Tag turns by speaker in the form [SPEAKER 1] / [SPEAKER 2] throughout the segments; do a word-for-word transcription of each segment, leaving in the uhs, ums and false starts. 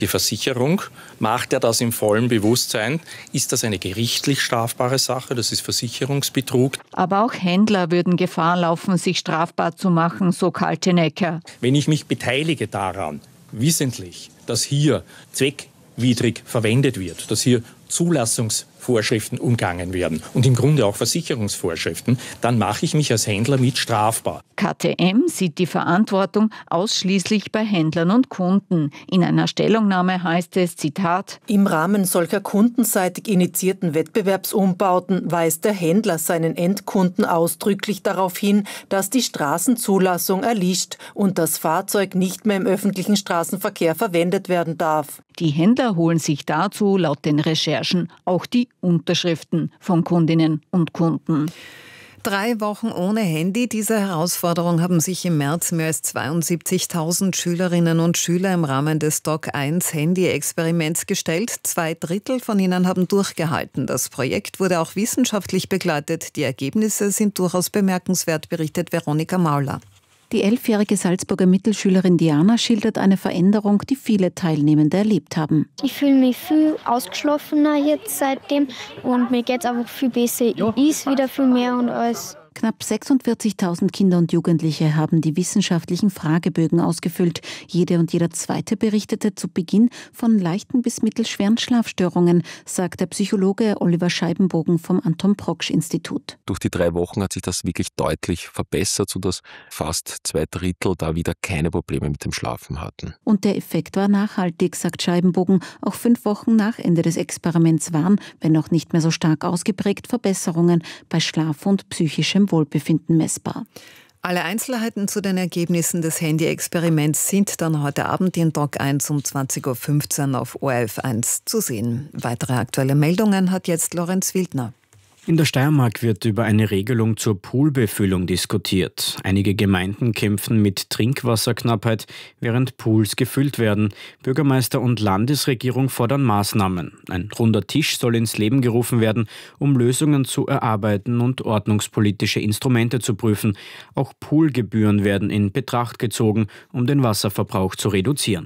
[SPEAKER 1] Die Versicherung macht ja das im vollen Bewusstsein. Ist das eine gerichtlich strafbare Sache? Das ist Versicherungsbetrug.
[SPEAKER 2] Aber auch Händler würden Gefahr laufen, sich strafbar zu machen, so Kaltenecker.
[SPEAKER 1] Wenn ich mich beteilige daran, wissentlich, dass hier zweckwidrig verwendet wird, dass hier Zulassungsvorschriften umgangen werden und im Grunde auch Versicherungsvorschriften, dann mache ich mich als Händler mit strafbar.
[SPEAKER 2] K T M sieht die Verantwortung ausschließlich bei Händlern und Kunden. In einer Stellungnahme heißt es, Zitat:
[SPEAKER 3] Im Rahmen solcher kundenseitig initiierten Wettbewerbsumbauten weist der Händler seinen Endkunden ausdrücklich darauf hin, dass die Straßenzulassung erlischt und das Fahrzeug nicht mehr im öffentlichen Straßenverkehr verwendet werden darf.
[SPEAKER 2] Die Händler holen sich dazu laut den Recherchen auch die Unterschriften von Kundinnen und Kunden.
[SPEAKER 4] Drei Wochen ohne Handy. Dieser Herausforderung haben sich im März mehr als zweiundsiebzigtausend Schülerinnen und Schüler im Rahmen des D O C eins Handy-Experiments gestellt. Zwei Drittel von ihnen haben durchgehalten. Das Projekt wurde auch wissenschaftlich begleitet. Die Ergebnisse sind durchaus bemerkenswert, berichtet Veronika Mauler.
[SPEAKER 5] Die elfjährige Salzburger Mittelschülerin Diana schildert eine Veränderung, die viele Teilnehmende erlebt haben.
[SPEAKER 6] Ich fühle mich viel ausgeschlafener jetzt seitdem und mir geht es einfach viel besser. Ich is wieder viel mehr und alles.
[SPEAKER 5] Knapp sechsundvierzigtausend Kinder und Jugendliche haben die wissenschaftlichen Fragebögen ausgefüllt. Jede und jeder Zweite berichtete zu Beginn von leichten bis mittelschweren Schlafstörungen, sagt der Psychologe Oliver Scheibenbogen vom Anton-Proksch-Institut.
[SPEAKER 7] Durch die drei Wochen hat sich das wirklich deutlich verbessert, sodass fast zwei Drittel da wieder keine Probleme mit dem Schlafen hatten.
[SPEAKER 5] Und der Effekt war nachhaltig, sagt Scheibenbogen. Auch fünf Wochen nach Ende des Experiments waren, wenn auch nicht mehr so stark ausgeprägt, Verbesserungen bei Schlaf und psychischem Wohlbefinden messbar.
[SPEAKER 4] Alle Einzelheiten zu den Ergebnissen des Handy-Experiments sind dann heute Abend in D O C eins um zwanzig Uhr fünfzehn auf O R F eins zu sehen. Weitere aktuelle Meldungen hat jetzt Lorenz Wildner.
[SPEAKER 8] In der Steiermark wird über eine Regelung zur Poolbefüllung diskutiert. Einige Gemeinden kämpfen mit Trinkwasserknappheit, während Pools gefüllt werden. Bürgermeister und Landesregierung fordern Maßnahmen. Ein runder Tisch soll ins Leben gerufen werden, um Lösungen zu erarbeiten und ordnungspolitische Instrumente zu prüfen. Auch Poolgebühren werden in Betracht gezogen, um den Wasserverbrauch zu reduzieren.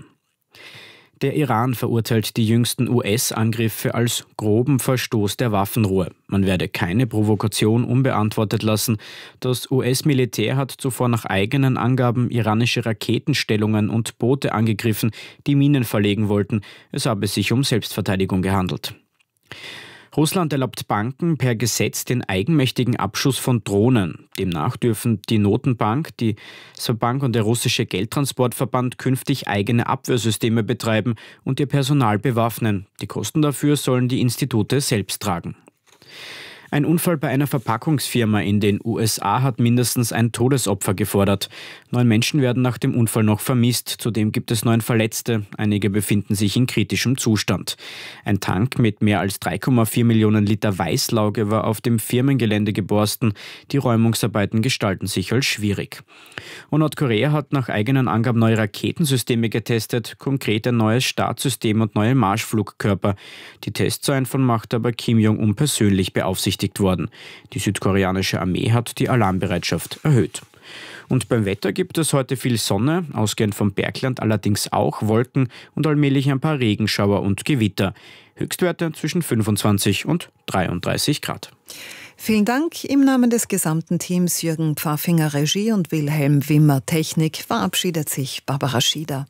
[SPEAKER 8] Der Iran verurteilt die jüngsten U S-Angriffe als groben Verstoß der Waffenruhe. Man werde keine Provokation unbeantwortet lassen. Das U S-Militär hat zuvor nach eigenen Angaben iranische Raketenstellungen und Boote angegriffen, die Minen verlegen wollten. Es habe sich um Selbstverteidigung gehandelt. Russland erlaubt Banken per Gesetz den eigenmächtigen Abschuss von Drohnen. Demnach dürfen die Notenbank, die Sberbank und der russische Geldtransportverband künftig eigene Abwehrsysteme betreiben und ihr Personal bewaffnen. Die Kosten dafür sollen die Institute selbst tragen. Ein Unfall bei einer Verpackungsfirma in den U S A hat mindestens ein Todesopfer gefordert. Neun Menschen werden nach dem Unfall noch vermisst. Zudem gibt es neun Verletzte. Einige befinden sich in kritischem Zustand. Ein Tank mit mehr als drei Komma vier Millionen Liter Weißlauge war auf dem Firmengelände geborsten. Die Räumungsarbeiten gestalten sich als schwierig. Und Nordkorea hat nach eigenen Angaben neue Raketensysteme getestet, konkret ein neues Startsystem und neue Marschflugkörper. Die Tests seien von Machthaber Kim Jong-un persönlich beaufsichtigt worden. Die südkoreanische Armee hat die Alarmbereitschaft erhöht. Und beim Wetter gibt es heute viel Sonne, ausgehend vom Bergland allerdings auch Wolken und allmählich ein paar Regenschauer und Gewitter. Höchstwerte zwischen fünfundzwanzig und dreiunddreißig Grad.
[SPEAKER 4] Vielen Dank im Namen des gesamten Teams. Jürgen Pfaffinger Regie und Wilhelm Wimmer Technik. Verabschiedet sich Barbara Schieder.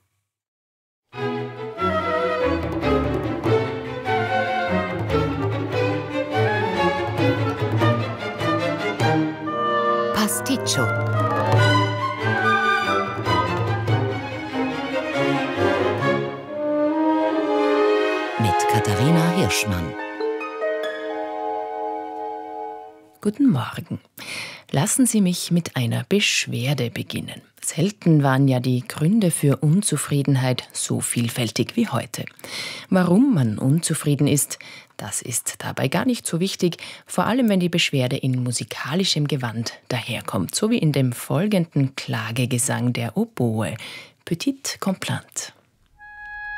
[SPEAKER 9] Pasticcio. Mit Katharina Hirschmann.
[SPEAKER 10] Guten Morgen. Lassen Sie mich mit einer Beschwerde beginnen. Selten waren ja die Gründe für Unzufriedenheit so vielfältig wie heute. Warum man unzufrieden ist, das ist dabei gar nicht so wichtig, vor allem wenn die Beschwerde in musikalischem Gewand daherkommt, so wie in dem folgenden Klagegesang der Oboe, Petite Complainte.